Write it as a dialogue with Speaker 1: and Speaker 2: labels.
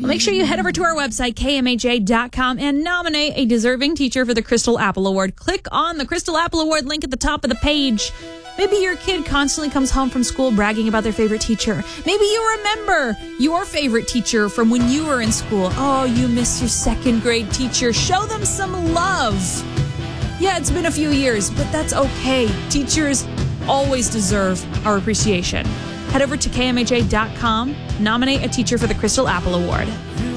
Speaker 1: Make sure you head over to our website, kmaj.com, and nominate a deserving teacher for the Crystal Apple Award. Click on the Crystal Apple Award link at the top of the page. Maybe your kid constantly comes home from school bragging about their favorite teacher. Maybe you remember your favorite teacher from when you were in school. Oh, you miss your second grade teacher. Show them some love. Yeah, it's been a few years, but that's okay. Teachers always deserve our appreciation. Head over to kmaj.com, nominate a teacher for the Crystal Apple Award.